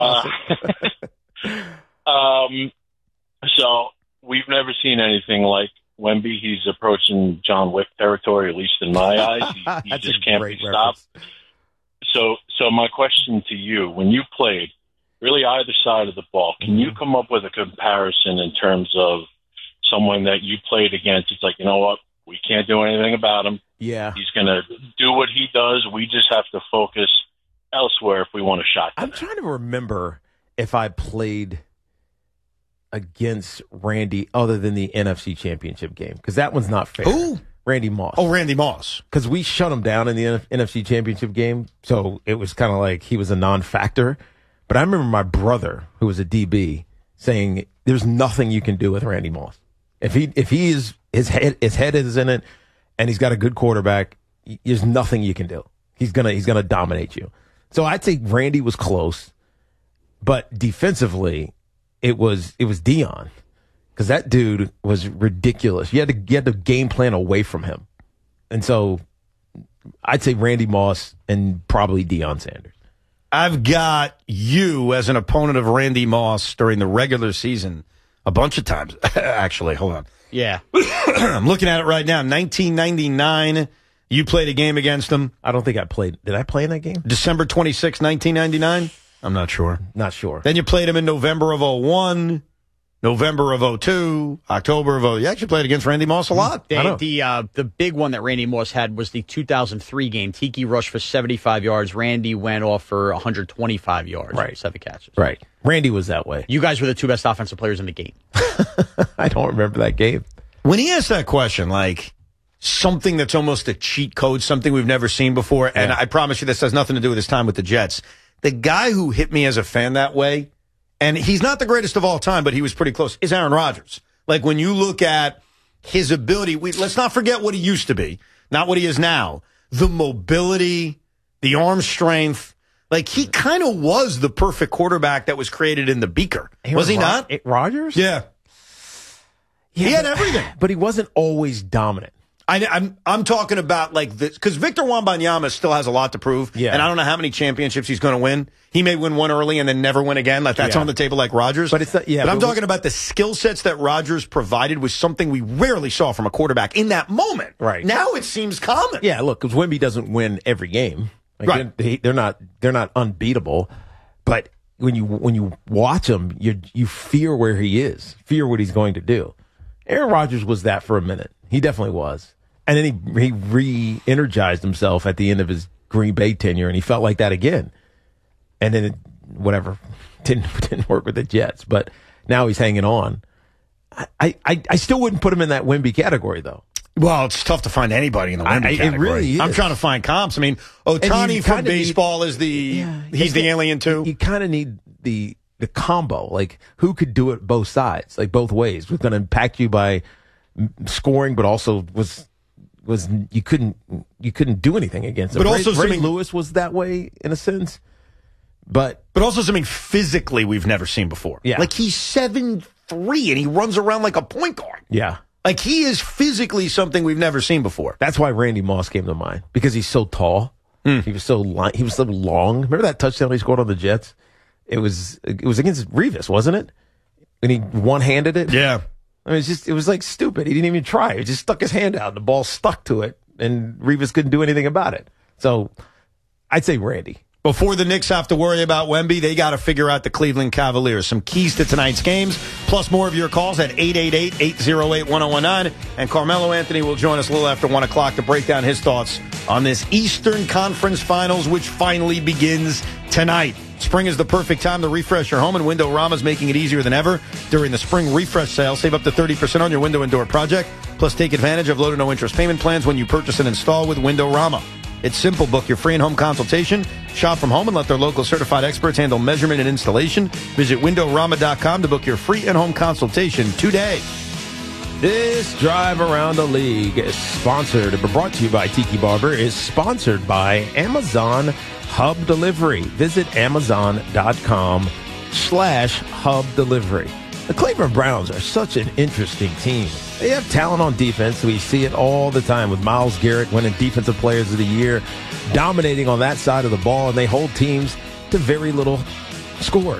So we've never seen anything like Wemby. He's approaching John Wick territory, at least in my eyes. He just can't be stopped. So my question to you, when you played really either side of the ball, can you come up with a comparison in terms of someone that you played against? It's like, you know what? We can't do anything about him. Yeah. He's going to do what he does. We just have to focus elsewhere if we want a shot. I'm trying to remember if I played against Randy other than the NFC Championship game, because that one's not fair. Who? Randy Moss. Oh, Randy Moss. Because we shut him down in the NFC Championship game, so it was kind of like he was a non-factor. But I remember my brother, who was a DB, saying there's nothing you can do with Randy Moss. If he is his head is in it, and he's got a good quarterback, there's nothing you can do. He's gonna dominate you. So I'd say Randy was close, but defensively, it was Dion. Because that dude was ridiculous. You had to game plan away from him. And so I'd say Randy Moss and probably Deion Sanders. I've got you as an opponent of Randy Moss during the regular season a bunch of times. Actually, hold on. Yeah. I'm looking at it right now. 1999, you played a game against him. I don't think I played. Did I play in that game? December 26, 1999? I'm not sure. Not sure. Then you played him in November of 01. November of 02, October of 02. You actually played against Randy Moss a lot. The big one that Randy Moss had was the 2003 game. Tiki rushed for 75 yards. Randy went off for 125 yards. Right. 7 catches. Right. Randy was that way. You guys were the two best offensive players in the game. I don't remember that game. When he asked that question, like something that's almost a cheat code, something we've never seen before, and I promise you this has nothing to do with his time with the Jets. The guy who hit me as a fan that way, and he's not the greatest of all time, but he was pretty close, is Aaron Rodgers. Like, when you look at his ability, let's not forget what he used to be, not what he is now. The mobility, the arm strength. Like, he kind of was the perfect quarterback that was created in the beaker. Was he not? Rodgers? Yeah. He had everything. But he wasn't always dominant. I'm talking about like this, because Victor Wembanyama still has a lot to prove. Yeah. And I don't know how many championships he's going to win. He may win one early and then never win again. Like that's on the table like Rodgers. But it's not, But I'm talking about the skill sets that Rodgers provided was something we rarely saw from a quarterback in that moment. Right. Now it seems common. Yeah, look, because Wemby doesn't win every game. Like, Right. They're not unbeatable. But when you watch him, you fear where he is, fear what he's going to do. Aaron Rodgers was that for a minute. He definitely was. And then he re-energized himself at the end of his Green Bay tenure, and he felt like that again. And then didn't work with the Jets, but now he's hanging on. I still wouldn't put him in that Wemby category, though. Well, it's tough to find anybody in the Wemby category. It really is. I'm trying to find comps. I mean, Ohtani from baseball is he's the alien too. You kind of need the combo, like who could do it both sides, like both ways. Was going to impact you by scoring, but also was you couldn't do anything against him. But also Ray Lewis was that way in a sense. But also something physically we've never seen before. Yeah. Like he's 7'3" and he runs around like a point guard. Yeah. Like he is physically something we've never seen before. That's why Randy Moss came to mind, because he's so tall. He was so long. Remember that touchdown he scored on the Jets? It was against Revis, wasn't it? And he one-handed it. Yeah. I mean, it was like stupid. He didn't even try. He just stuck his hand out and the ball stuck to it, and Revis couldn't do anything about it. So I'd say Randy. Before the Knicks have to worry about Wemby, they got to figure out the Cleveland Cavaliers. Some keys to tonight's games, plus more of your calls at 888-808-1019. And Carmelo Anthony will join us a little after 1 o'clock to break down his thoughts on this Eastern Conference Finals, which finally begins tonight. Spring is the perfect time to refresh your home, and Windorama's making it easier than ever during the spring refresh sale. Save up to 30% on your window and door project, plus take advantage of low to no interest payment plans when you purchase and install with Windorama. It's simple. Book your free in-home consultation, shop from home, and let their local certified experts handle measurement and installation. Visit Windorama.com to book your free in-home consultation today. This drive around the league is brought to you by Tiki Barber, is sponsored by Amazon Hub Delivery. Visit Amazon.com/Hub Delivery. The Cleveland Browns are such an interesting team. They have talent on defense. We see it all the time with Myles Garrett winning Defensive Players of the Year, dominating on that side of the ball, and they hold teams to very little Scores.